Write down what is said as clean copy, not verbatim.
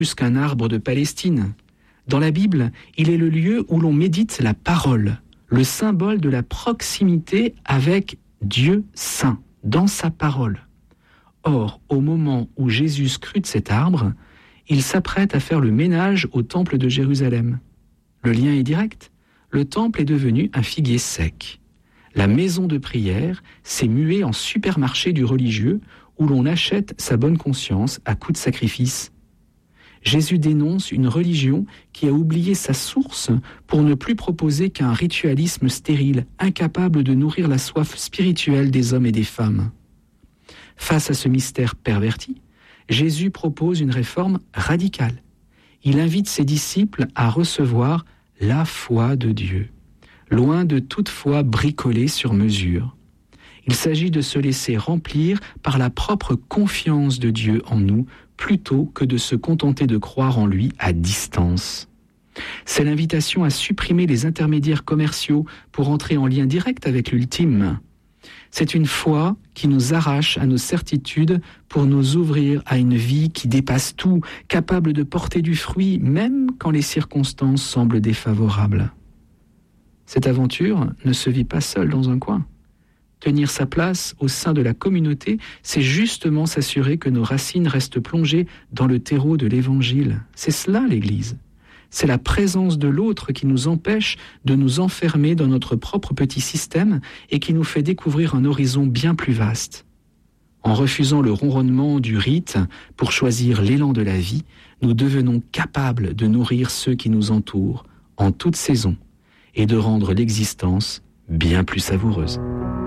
plus qu'un arbre de Palestine. Dans la Bible, il est le lieu où l'on médite la parole, le symbole de la proximité avec Dieu saint, dans sa parole. Or, au moment où Jésus scrute cet arbre, il s'apprête à faire le ménage au temple de Jérusalem. Le lien est direct. Le temple est devenu un figuier sec. La maison de prière s'est muée en supermarché du religieux où l'on achète sa bonne conscience à coups de sacrifice. Jésus dénonce une religion qui a oublié sa source pour ne plus proposer qu'un ritualisme stérile, incapable de nourrir la soif spirituelle des hommes et des femmes. Face à ce mystère perverti, Jésus propose une réforme radicale. Il invite ses disciples à recevoir la foi de Dieu, loin de toute foi bricolée sur mesure. Il s'agit de se laisser remplir par la propre confiance de Dieu en nous, plutôt que de se contenter de croire en lui à distance. C'est l'invitation à supprimer les intermédiaires commerciaux pour entrer en lien direct avec l'ultime. C'est une foi qui nous arrache à nos certitudes pour nous ouvrir à une vie qui dépasse tout, capable de porter du fruit même quand les circonstances semblent défavorables. Cette aventure ne se vit pas seule dans un coin. Tenir sa place au sein de la communauté, c'est justement s'assurer que nos racines restent plongées dans le terreau de l'Évangile. C'est cela l'Église. C'est la présence de l'autre qui nous empêche de nous enfermer dans notre propre petit système et qui nous fait découvrir un horizon bien plus vaste. En refusant le ronronnement du rite pour choisir l'élan de la vie, nous devenons capables de nourrir ceux qui nous entourent en toute saison et de rendre l'existence bien plus savoureuse.